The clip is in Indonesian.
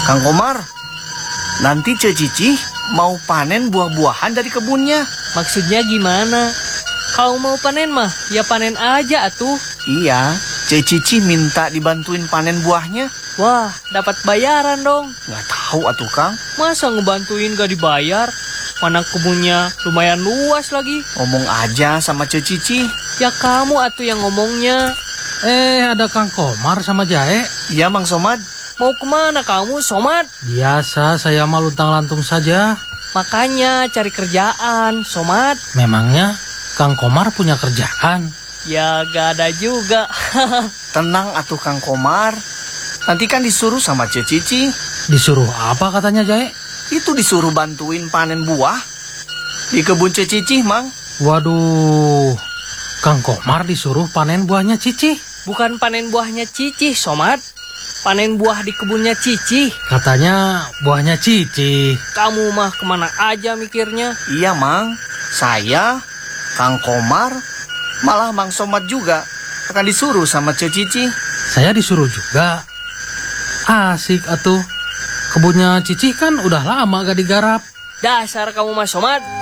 Kang Komar, nanti Cici mau panen buah-buahan dari kebunnya. Maksudnya gimana? Kau mau panen mah, ya panen aja atuh. Iya, Cici minta dibantuin panen buahnya. Wah, dapat bayaran dong. Nggak tahu atuh Kang. Masa ngebantuin gak dibayar? Mana kebunnya lumayan luas lagi. Ngomong aja sama Cici. Ya kamu atuh yang ngomongnya. Ada Kang Komar sama Jae. Iya Mang Somad. Mau kemana kamu, Somad? Biasa, saya mah luntang-lantung saja. Makanya cari kerjaan, Somad. Memangnya Kang Komar punya kerjaan? Ya gak ada juga. Tenang atuh Kang Komar. Nanti kan disuruh sama Cici. Disuruh apa katanya Jae? Itu disuruh bantuin panen buah di kebun Cici, Mang. Waduh, Kang Komar disuruh panen buahnya Cici. Bukan panen buahnya Cici, Somad. Panen buah di kebunnya Cici. Katanya buahnya Cici. Kamu mah kemana aja mikirnya? Iya Mang, saya, Kang Komar, malah Mang Somad juga akan disuruh sama Cici. Saya disuruh juga. Asik atuh. Kebunnya Cici kan udah lama gak digarap. Dasar kamu mah, Somad.